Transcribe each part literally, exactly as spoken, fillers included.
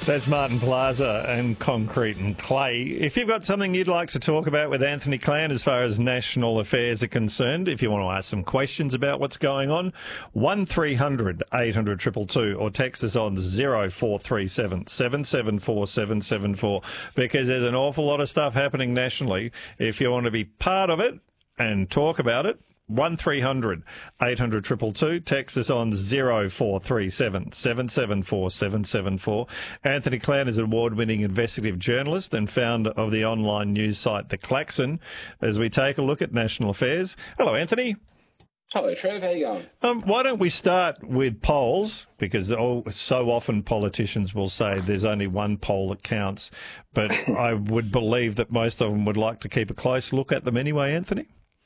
That's Martin Plaza and Concrete and Clay. If you've got something you'd like to talk about with Anthony Clan as far as national affairs are concerned, if you want to ask some questions about what's going on, one three hundred eight hundred two two two or text us on zero four three seven seven seven four seven seven four because there's an awful lot of stuff happening nationally. If you want to be part of it and talk about it, one three hundred eight hundred two two two. Text us on zero four three seven seven seven four seven seven four. Anthony Clan is an award-winning investigative journalist and founder of the online news site The Klaxon. As we take a look at national affairs. Hello, Anthony. Hello, Trev. How you going? Um, why don't we start with polls? Because oh, so often politicians will say there's only one poll that counts. But I would believe that most of them would like to keep a close look at them anyway, Anthony.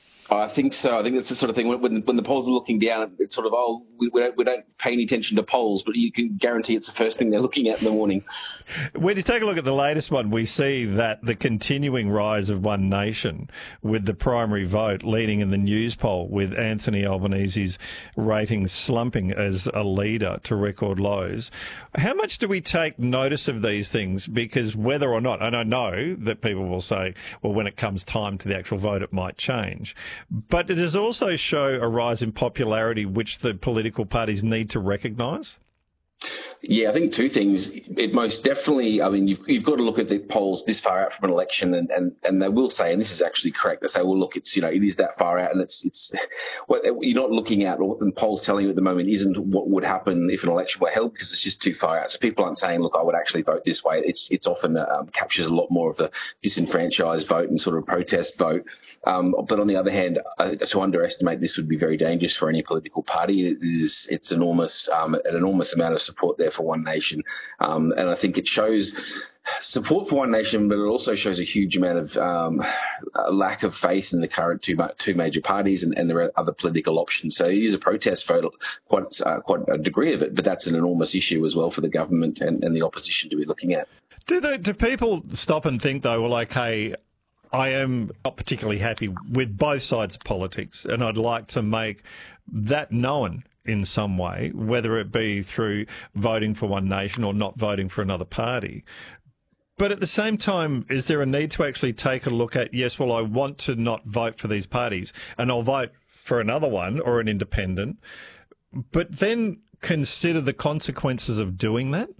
I think so. I think that's the sort of thing when when the polls are looking down, it's sort of, oh, we, we, don't, we don't pay any attention to polls, but you can guarantee it's the first thing they're looking at in the morning. When you take a look at the latest one, we see that the continuing rise of One Nation with the primary vote leading in the news poll with Anthony Albanese's ratings slumping as a leader to record lows. How much do we take notice of these things? Because whether or not, and I know that people will say, well, when it comes time to the actual vote, it might change. But it does also show a rise in popularity which the political parties need to recognise? Yeah, I think two things. It most definitely, I mean, you've, you've got to look at the polls this far out from an election, and, and, and they will say, and this is actually correct, they say, well, look, it's, you know, it is that far out, and it's, it's what you're not looking at, or what the polls telling you at the moment isn't what would happen if an election were held, because it's just too far out. So people aren't saying, look, I would actually vote this way. It's, it's often um, captures a lot more of the disenfranchised vote and sort of protest vote. Um, but on the other hand, uh, to underestimate this would be very dangerous for any political party. It is, it's enormous, um, an enormous amount of support there for One Nation. Um, and I think it shows support for One Nation, but it also shows a huge amount of um, a lack of faith in the current two, two major parties and, and there are other political options. So it is a protest vote, quite, uh, quite a degree of it, but that's an enormous issue as well for the government and, and the opposition to be looking at. Do, they, do people stop and think, though, well, okay, I am not particularly happy with both sides of politics, and I'd like to make that known in some way, whether it be through voting for One Nation or not voting for another party. But at the same time, is there a need to actually take a look at, yes, well, I want to not vote for these parties and I'll vote for another one or an independent, but then consider the consequences of doing that?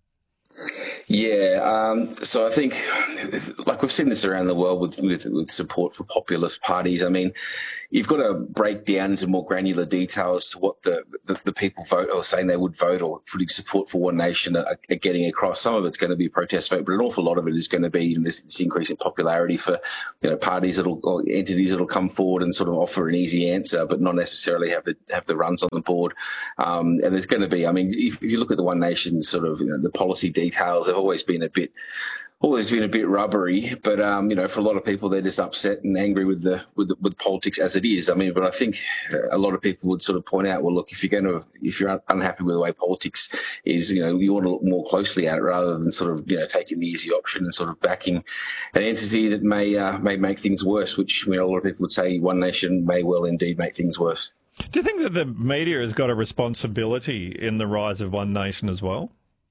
Yeah, um, so I think, like we've seen this around the world with, with, with support for populist parties. I mean, you've got to break down into more granular details to what the, the, the people vote or saying they would vote or putting support for One Nation are, are getting across. Some of it's going to be a protest vote, but an awful lot of it is going to be this, this increase in popularity for, you know, parties that'll, or entities that'll come forward and sort of offer an easy answer, but not necessarily have the have the runs on the board. Um, and there's going to be, I mean, if, if you look at the One Nation sort of, you know, the policy details have always been a bit. Always been a bit rubbery, but um, you know, for a lot of people, they're just upset and angry with the with the, with politics as it is. I mean, but I think a lot of people would sort of point out, well, look, if you're going to, if you're unhappy with the way politics is, you know, you want to look more closely at it rather than sort of, you know, taking the easy option and sort of backing an entity that may uh, may make things worse. Which, you know, a lot of people would say One Nation may well indeed make things worse. Do you think that the media has got a responsibility in the rise of One Nation as well?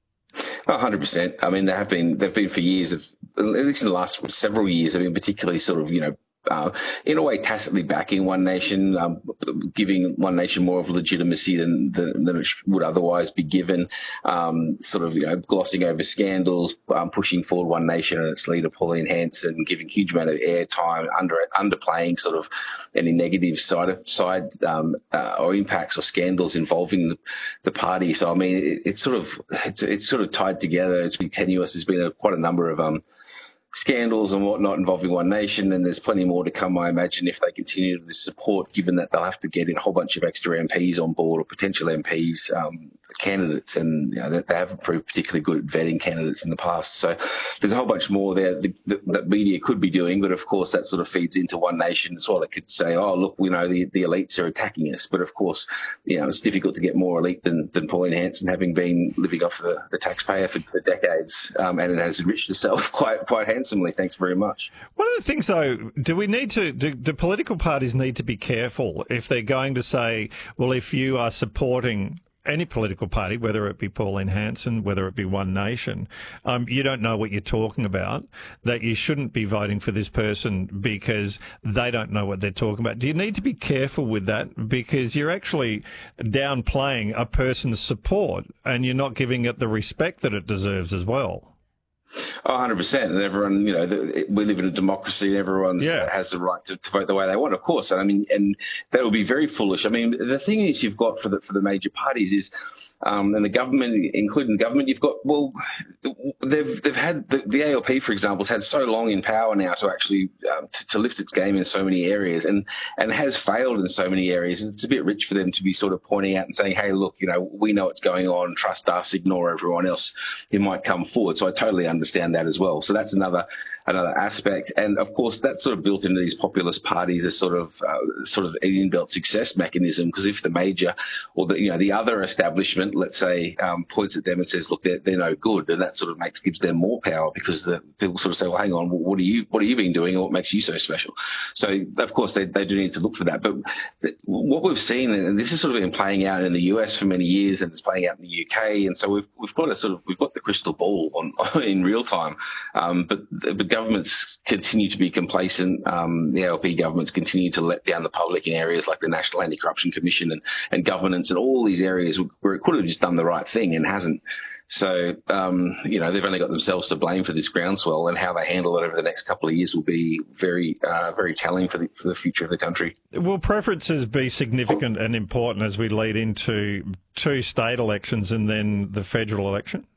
one hundred percent. I mean, there have been, they've been for years, of, at least in the last several years, have been particularly sort of, you know, uh, in a way tacitly backing One Nation, um, giving One Nation more of legitimacy than, than, than it would otherwise be given, um, sort of, you know, glossing over scandals, um, pushing forward One Nation and its leader, Pauline Hanson, giving huge amount of airtime, under underplaying sort of any negative side of, side um, uh, or impacts or scandals involving the, the party. So, I mean, it, it's sort of, it's, it's sort of tied together. It's been tenuous. There's been a, quite a number of, um, scandals and whatnot involving One Nation, and there's plenty more to come, I imagine, if they continue this support, given that they'll have to get in a whole bunch of extra M Ps on board or potential M Ps, um, candidates, and you know, they, they haven't proved particularly good at vetting candidates in the past. So there's a whole bunch more there that, that, that media could be doing, but of course that sort of feeds into One Nation as well. It could say, oh, look, you know, the, the elites are attacking us, but of course, you know, it's difficult to get more elite than, than Pauline Hanson, having been living off the, the taxpayer for, for decades, um, and it has enriched itself quite quite handsomely. Thanks very much. One of the things, though, do we need to, do, do political parties need to be careful if they're going to say, well, if you are supporting any political party, whether it be Pauline Hanson, whether it be One Nation, um, you don't know what you're talking about, that you shouldn't be voting for this person because they don't know what they're talking about. Do you need to be careful with that? Because you're actually downplaying a person's support and you're not giving it the respect that it deserves as well. Oh, one hundred percent. And everyone, you know, the, we live in a democracy and everyone Yeah. has the right to, to vote the way they want, of course. And I mean, and that would be very foolish. I mean, the thing is you've got for the, for the major parties is, um, and the government, including the government, you've got, well, they've, they've had, the, the A L P, for example, has had so long in power now to actually, um, to, to lift its game in so many areas and, and has failed in so many areas. And it's a bit rich for them to be sort of pointing out and saying, hey, look, you know, we know what's going on, trust us, ignore everyone else who might come forward. So I totally understand that as well. So that's another another aspect. And of course, that's sort of built into these populist parties as sort of uh, sort of an inbuilt success mechanism. Because if the major or the you know the other establishment, let's say, um, points at them and says, look, they're, they're no good, then that sort of makes gives them more power because the people sort of say, well, hang on, what are you what are you been doing, or what makes you so special? So of course they, they do need to look for that. But th- what we've seen, and this has sort of been playing out in the U S for many years, and it's playing out in the U K, and so we've we've got a sort of we've got the crystal ball on in real time. Um, but the governments continue to be complacent. Um, the A L P governments continue to let down the public in areas like the National Anti-Corruption Commission and, and governance and all these areas where it could have just done the right thing and hasn't. So, um, you know, they've only got themselves to blame for this groundswell, and how they handle it over the next couple of years will be very, uh, very telling for the, for the future of the country. Will preferences be significant and important as we lead into two state elections and then the federal election?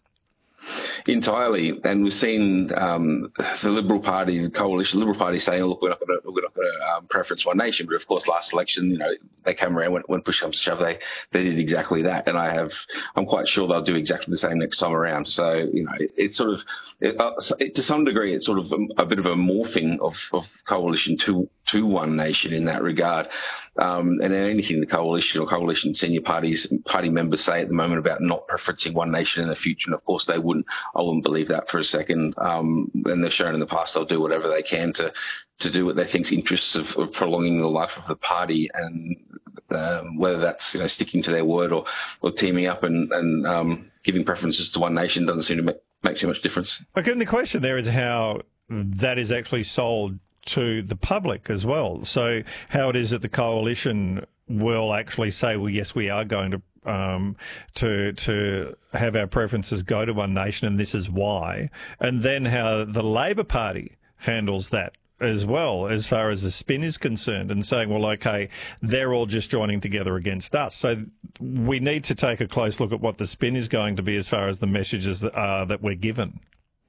Entirely, and we've seen um, the Liberal Party, the coalition, the Liberal Party saying, "Look, we're not going to, we're not going to um, preference One Nation." But of course, last election, you know, they came around when, when push comes to shove, they they did exactly that, and I have, I'm quite sure they'll do exactly the same next time around. So, you know, it, it's sort of, it, uh, it, to some degree, it's sort of a, a bit of a morphing of, of coalition to to One Nation in that regard. Um, and anything the coalition or coalition senior parties, party members say at the moment about not preferencing One Nation in the future, and of course they wouldn't, I wouldn't believe that for a second. Um, and they've shown in the past they'll do whatever they can to, to do what they think's interests of, of prolonging the life of the party, and um, whether that's you know sticking to their word or, or teaming up and, and um, giving preferences to One Nation doesn't seem to make, make too much difference. Okay, and the question there is how that is actually sold to the public as well. So how it is that the coalition will actually say, well, yes, we are going to um, to to have our preferences go to One Nation, and this is why, and then how the Labor Party handles that as well, as far as the spin is concerned, and saying, well, okay, they're all just joining together against us. So we need to take a close look at what the spin is going to be as far as the messages that are that we're given.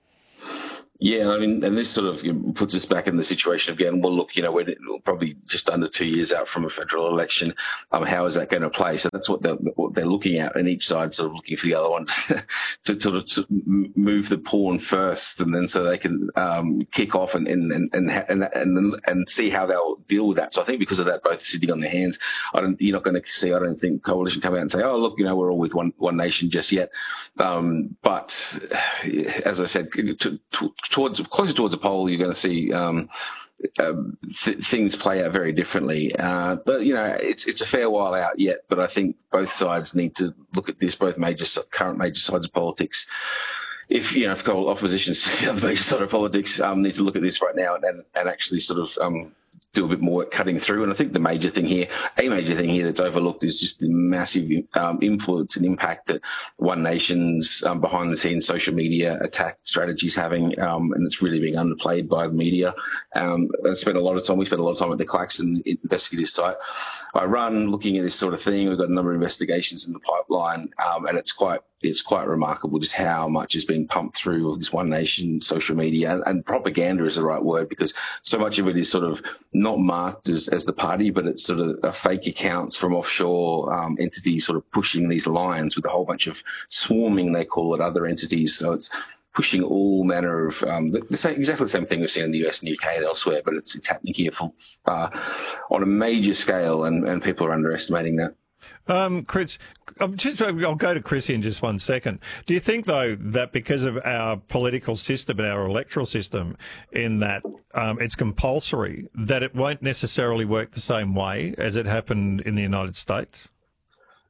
Yeah, I mean, and this sort of you know, puts us back in the situation again. Well, look, you know, we're probably just under two years out from a federal election. Um, how is that going to play? So that's what they're, what they're looking at, and each side sort of looking for the other one to sort of to move the pawn first, and then so they can um, kick off and and and and and, and and see how they'll deal with that. So I think because of that, both sitting on their hands. I don't, you're not going to see, I don't think, coalition come out and say, oh, look, you know, we're all with one one nation just yet. Um, but as I said, to, to, towards closer towards a poll, you're going to see um, uh, th- things play out very differently. Uh, but you know, it's it's a fair while out yet. But I think both sides need to look at this. Both major current major sides of politics. If you know, if opposition's the other major side of politics, um, need to look at this right now and and, and actually sort of. Um, do a bit more cutting through. And I think the major thing here, a major thing here that's overlooked is just the massive um, influence and impact that One Nation's um, behind the scenes social media attack strategy is having. Um, and it's really being underplayed by the media. Um, I spent a lot of time, we spent a lot of time at the Claxon investigative site I run looking at this sort of thing. We've got a number of investigations in the pipeline. Um, and it's quite, it's quite remarkable just how much is being pumped through of this One Nation social media, and, and propaganda is the right word, because so much of it is sort of not marked as, as the party, but it's sort of a fake accounts from offshore um, entities sort of pushing these lines with a whole bunch of swarming, they call it, other entities. So it's pushing all manner of um, the, the same, exactly the same thing we've seen in the U S and U K and elsewhere, but it's, it's happening here for, uh, on a major scale, and, and people are underestimating that. Um, Chris, I'm just, I'll go to Chris in just one second. Do you think, though, that because of our political system and our electoral system, in that um, it's compulsory, that it won't necessarily work the same way as it happened in the United States?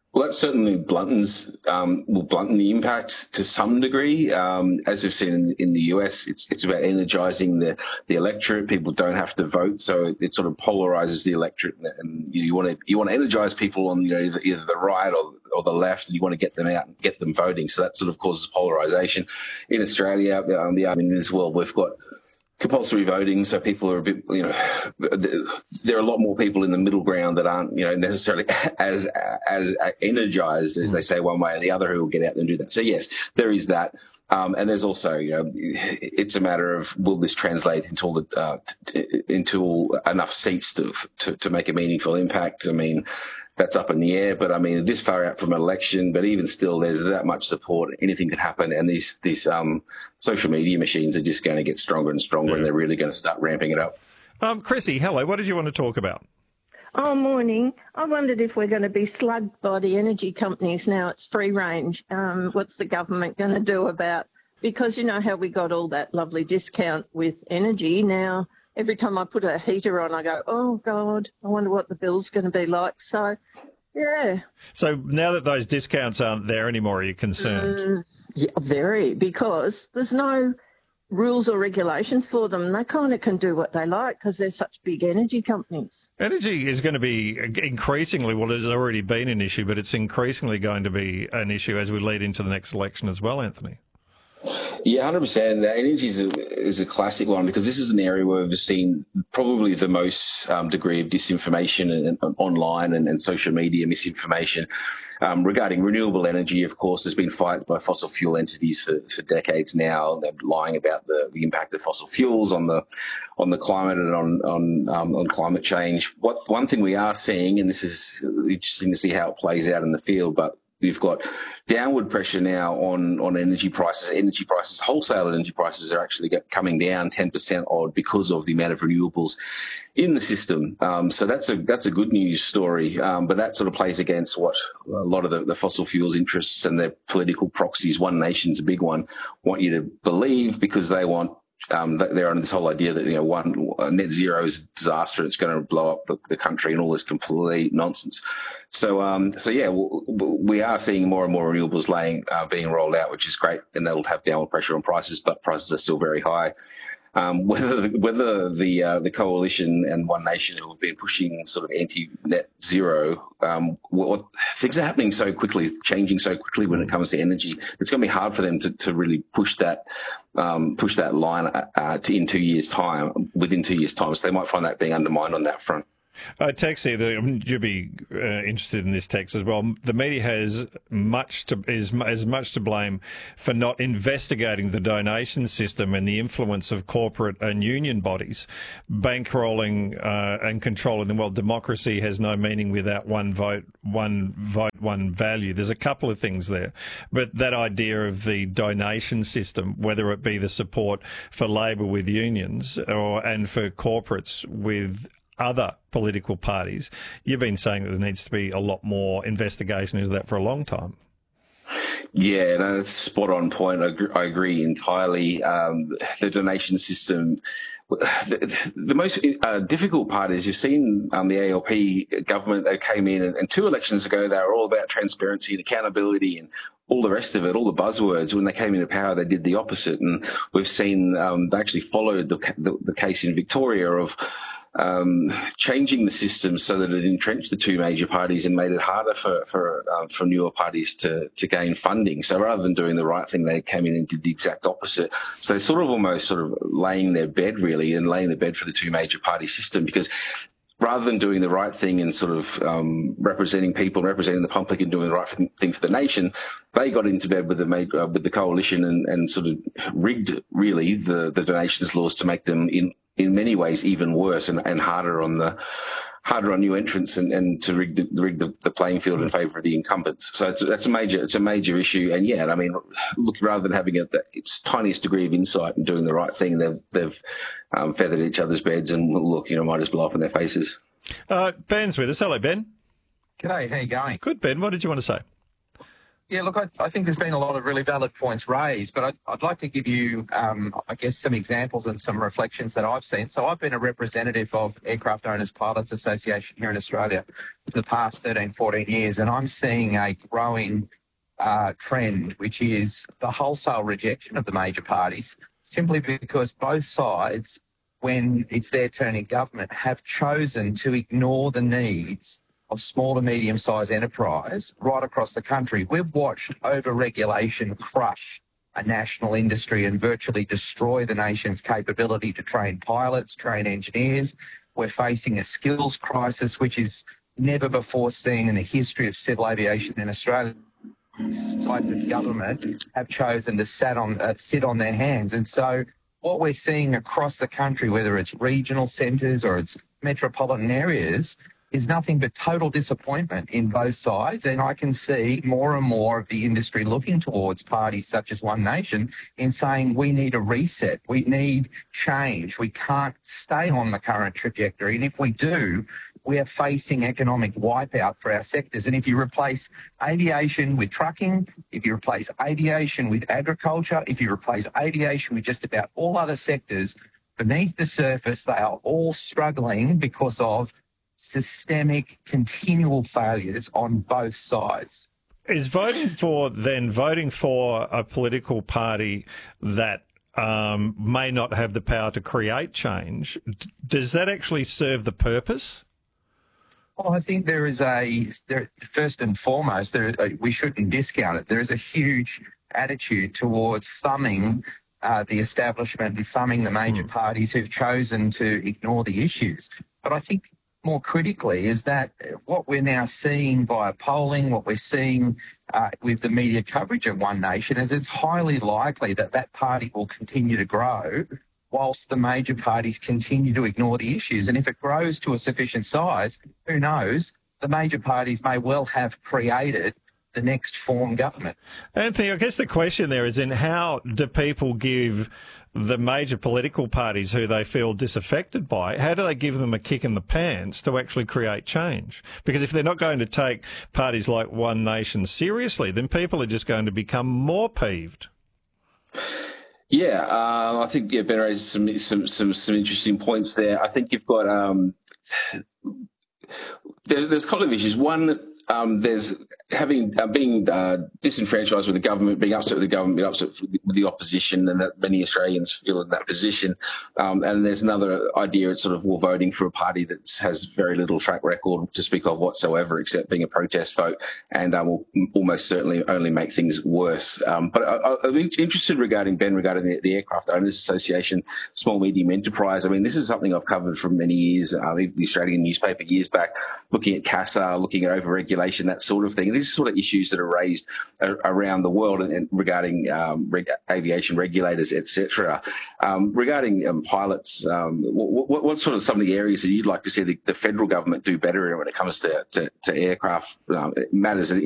Well, that certainly bluntens um, will blunten the impact to some degree. Um, as we've seen in, in the U S, it's it's about energizing the, the electorate. People don't have to vote, so it, it sort of polarizes the electorate, and, and you want to you want to energize people on you know either, either the right or or the left, and you want to get them out and get them voting. So that sort of causes polarization. In Australia, um, the I mean, in this world, we've got compulsory voting, so people are a bit, you know, there are a lot more people in the middle ground that aren't, you know, necessarily as as energized as they say one way or the other who will get out there and do that. So yes, there is that, um, and there's also, you know, it's a matter of will this translate into all the uh, t- into all enough seats to, to to make a meaningful impact. I mean, that's up in the air, but I mean, this far out from an election, but even still, there's that much support. Anything could happen, and these these um, social media machines are just going to get stronger and stronger, yeah. and they're really going to start ramping it up. Um, Chrissy, hello. What did you want to talk about? Oh, morning. I wondered if we're going to be slugged by the energy companies now. It's free range. Um, what's the government going to do about? Because you know how we got all that lovely discount with energy now. Every time I put a heater on, I go, oh, God, I wonder what the bill's going to be like. So, yeah. So now that those discounts aren't there anymore, are you concerned? Mm, yeah, very, because there's no rules or regulations for them. They kind of can do what they like because they're such big energy companies. Energy is going to be increasingly, well, it's already been an issue, but it's increasingly going to be an issue as we lead into the next election as well, Anthony. Yeah, one hundred percent. The energy is a, is a classic one because this is an area where we've seen probably the most um, degree of disinformation and, and online and, and social media misinformation um, regarding renewable energy. Of course, there's been fights by fossil fuel entities for, for decades now. They're lying about the, the impact of fossil fuels on the on the climate and on on, um, on climate change. What one thing we are seeing, and this is interesting to see how it plays out in the field, but we've got downward pressure now on, on energy prices. Energy prices, wholesale energy prices are actually get, coming down ten percent odd because of the amount of renewables in the system. Um, so that's a that's a good news story. Um, but that sort of plays against what a lot of the, the fossil fuels interests and their political proxies, One Nation's a big one, want you to believe because they want Um, they're on this whole idea that, you know, one net zero is a disaster. It's going to blow up the, the country and all this complete nonsense. So, um, so yeah, we are seeing more and more renewables laying, uh, being rolled out, which is great. And that'll have downward pressure on prices, but prices are still very high. Um, whether whether the uh, the coalition and One Nation who have been pushing sort of anti-net zero, um, what, things are happening so quickly, changing so quickly when it comes to energy. It's going to be hard for them to, to really push that um, push that line uh, to, in two years' time, within two years' time. So they might find that being undermined on that front. Uh, text here, the, you'll be uh, interested in this text as well. The media has much to is as much to blame for not investigating the donation system and the influence of corporate and union bodies, bankrolling uh, and controlling them. Well, democracy has no meaning without one vote, one vote, one value. There's a couple of things there, but that idea of the donation system, whether it be the support for Labor with unions or and for corporates with other political parties, you've been saying that there needs to be a lot more investigation into that for a long time. Yeah, no, that's spot on point. I agree, I agree entirely. Um, the donation system, the, the most uh, difficult part is you've seen um, the A L P government, they came in and, and two elections ago, they were all about transparency and accountability and all the rest of it, all the buzzwords. When they came into power, they did the opposite. And we've seen um, they actually followed the, the, the case in Victoria of Um, changing the system so that it entrenched the two major parties and made it harder for for, um, for newer parties to to gain funding. So rather than doing the right thing, they came in and did the exact opposite. So they're sort of almost sort of laying their bed really and laying the bed for the two major party system, because rather than doing the right thing and sort of um, representing people, representing the public and doing the right thing for the nation, they got into bed with the uh, with the coalition and, and sort of rigged really the, the donations laws to make them in in many ways even worse and, and harder on the harder on new entrants and, and to rig the rig the, the playing field in favour of the incumbents. So it's, that's a major it's a major issue. And yeah, I mean, look, rather than having a, its tiniest degree of insight and doing the right thing, they've they've um, feathered each other's beds and look, you know, might as blow up in their faces. Uh, Ben's with us. Hello, Ben. G'day. How you going? Good, Ben. What did you want to say? Yeah, look, I, I think there's been a lot of really valid points raised, but I'd, I'd like to give you, um, I guess, some examples and some reflections that I've seen. So I've been a representative of Aircraft Owners Pilots Association here in Australia for the past thirteen, fourteen years, and I'm seeing a growing uh, trend, which is the wholesale rejection of the major parties, simply because both sides, when it's their turn in government, have chosen to ignore the needs of small to medium-sized enterprise right across the country. We've watched over-regulation crush a national industry and virtually destroy the nation's capability to train pilots, train engineers. We're facing a skills crisis, which is never before seen in the history of civil aviation in Australia. Sides of government have chosen to sat on, uh, sit on their hands. And so what we're seeing across the country, whether it's regional centres or it's metropolitan areas, is nothing but total disappointment in both sides. And I can see more and more of the industry looking towards parties such as One Nation in saying we need a reset, we need change, we can't stay on the current trajectory. And if we do, we are facing economic wipeout for our sectors. And if you replace aviation with trucking, if you replace aviation with agriculture, if you replace aviation with just about all other sectors, beneath the surface, they are all struggling because of systemic, continual failures on both sides. Is voting for, then, voting for a political party that um, may not have the power to create change, does that actually serve the purpose? Well, I think there is a, there, first and foremost, there, we shouldn't discount it. There is a huge attitude towards thumbing uh, the establishment and thumbing the major mm. parties who've chosen to ignore the issues. But I think more critically is that what we're now seeing via polling, what we're seeing uh, with the media coverage of One Nation is it's highly likely that that party will continue to grow whilst the major parties continue to ignore the issues. And if it grows to a sufficient size, who knows, the major parties may well have created the next form government. Anthony, I guess the question there is in how do people give the major political parties who they feel disaffected by, how do they give them a kick in the pants to actually create change? Because if they're not going to take parties like One Nation seriously, then people are just going to become more peeved. Yeah, uh, I think yeah, Ben raised some, some some some interesting points there. I think you've got um, there, there's a couple of issues. One, um, there's having uh, being uh, disenfranchised with the government, being upset with the government, being upset with the, with the opposition, and that many Australians feel in that position. Um, and there's another idea, it's sort of well, voting for a party that has very little track record to speak of whatsoever, except being a protest vote, and um, will almost certainly only make things worse. Um, but I, I'm interested regarding Ben, regarding the, the Aircraft Owners Association, small medium enterprise. I mean, this is something I've covered for many years, uh, even the Australian newspaper years back, looking at CASA, looking at overregulation, that sort of thing. And these are sort of issues that are raised around the world and, and regarding um, reg- aviation regulators, et cetera. Um, regarding um, pilots, um, what, what sort of some of the areas that you'd like to see the, the federal government do better when it comes to, to, to aircraft um, matters